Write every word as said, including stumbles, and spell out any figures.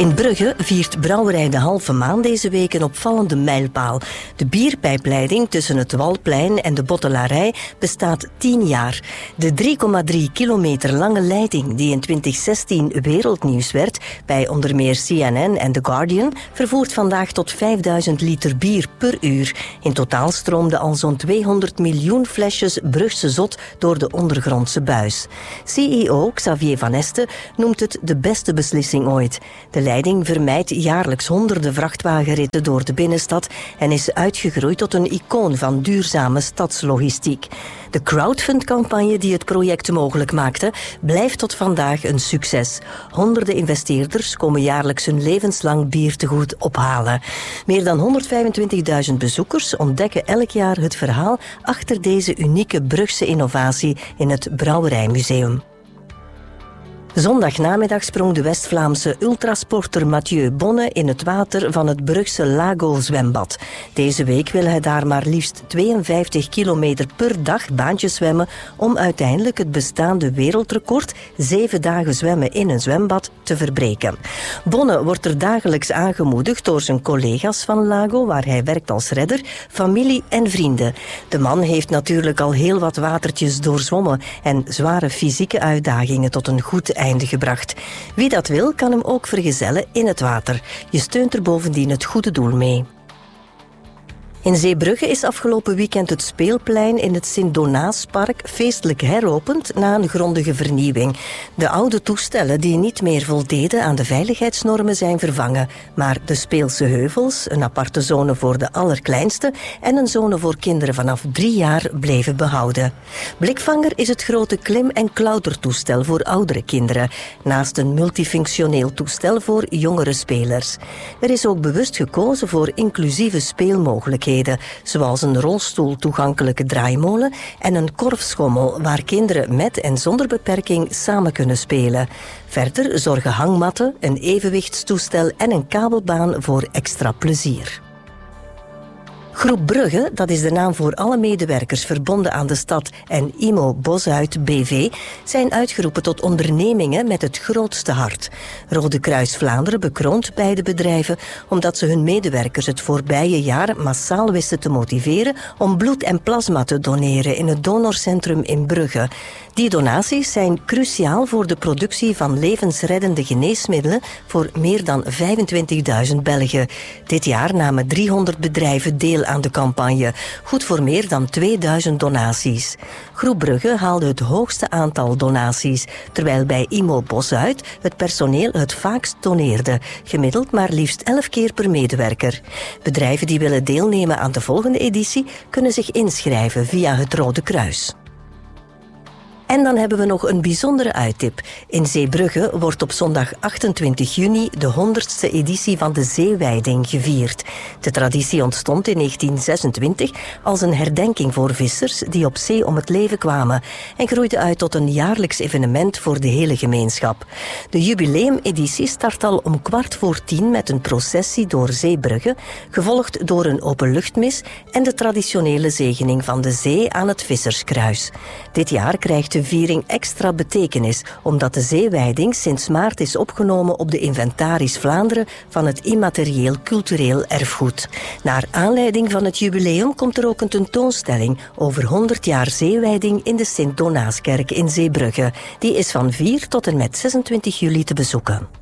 In Brugge viert Brouwerij De Halve Maan deze week een opvallende mijlpaal. De bierpijpleiding tussen het Walplein en de Bottelarij bestaat tien jaar. De drie komma drie kilometer lange leiding die in twintig zestien wereldnieuws werd bij onder meer C N N en The Guardian vervoert vandaag tot vijfduizend liter bier per uur. In totaal stroomden al zo'n tweehonderd miljoen flesjes Brugse zot door de ondergrondse buis. C E O Xavier Van Este noemt het de beste beslissing ooit. De leiding vermijdt jaarlijks honderden vrachtwagenritten door de binnenstad en is uitgegroeid tot een icoon van duurzame stadslogistiek. De crowdfund-campagne die het project mogelijk maakte, blijft tot vandaag een succes. Honderden investeerders komen jaarlijks hun levenslang biertegoed ophalen. Meer dan honderdvijfentwintigduizend bezoekers ontdekken elk jaar het verhaal achter deze unieke Brugse innovatie in het Brouwerijmuseum. Zondagnamiddag sprong de West-Vlaamse ultrasporter Mathieu Bonne in het water van het Brugse Lago-zwembad. Deze week wil hij daar maar liefst tweeënvijftig kilometer per dag baantjes zwemmen om uiteindelijk het bestaande wereldrecord, zeven dagen zwemmen in een zwembad, te verbreken. Bonne wordt er dagelijks aangemoedigd door zijn collega's van Lago, waar hij werkt als redder, familie en vrienden. De man heeft natuurlijk al heel wat watertjes doorzwommen en zware fysieke uitdagingen tot een goed einde gebracht. Wie dat wil, kan hem ook vergezellen in het water. Je steunt er bovendien het goede doel mee. In Zeebrugge is afgelopen weekend het speelplein in het Sint-Donaaspark feestelijk heropend na een grondige vernieuwing. De oude toestellen die niet meer voldeden aan de veiligheidsnormen zijn vervangen, maar de speelse heuvels, een aparte zone voor de allerkleinste en een zone voor kinderen vanaf drie jaar bleven behouden. Blikvanger is het grote klim- en klautertoestel voor oudere kinderen, naast een multifunctioneel toestel voor jongere spelers. Er is ook bewust gekozen voor inclusieve speelmogelijkheden, zoals een rolstoeltoegankelijke draaimolen en een korfschommel waar kinderen met en zonder beperking samen kunnen spelen. Verder zorgen hangmatten, een evenwichtstoestel en een kabelbaan voor extra plezier. Groep Brugge, dat is de naam voor alle medewerkers verbonden aan de stad, en I M O Bosuit B V zijn uitgeroepen tot ondernemingen met het grootste hart. Rode Kruis Vlaanderen bekroont beide bedrijven omdat ze hun medewerkers het voorbije jaar massaal wisten te motiveren om bloed en plasma te doneren in het donorcentrum in Brugge. Die donaties zijn cruciaal voor de productie van levensreddende geneesmiddelen voor meer dan vijfentwintigduizend Belgen. Dit jaar namen driehonderd bedrijven deel aan de campagne, goed voor meer dan tweeduizend donaties. Groep Brugge haalde het hoogste aantal donaties, terwijl bij I M O Bosuit het personeel het vaakst doneerde, gemiddeld maar liefst elf keer per medewerker. Bedrijven die willen deelnemen aan de volgende editie kunnen zich inschrijven via het Rode Kruis. En dan hebben we nog een bijzondere uittip. In Zeebrugge wordt op zondag achtentwintig juni de honderdste editie van de Zeewijding gevierd. De traditie ontstond in negentien zesentwintig als een herdenking voor vissers die op zee om het leven kwamen en groeide uit tot een jaarlijks evenement voor de hele gemeenschap. De jubileumeditie start al om kwart voor tien met een processie door Zeebrugge, gevolgd door een openluchtmis en de traditionele zegening van de zee aan het Visserskruis. Dit jaar krijgt de De viering extra betekenis, omdat de Zeewijding sinds maart is opgenomen op de inventaris Vlaanderen van het immaterieel cultureel erfgoed. Naar aanleiding van het jubileum komt er ook een tentoonstelling over honderd jaar Zeewijding in de Sint-Donaaskerk in Zeebrugge. Die is van vier tot en met zesentwintig juli te bezoeken.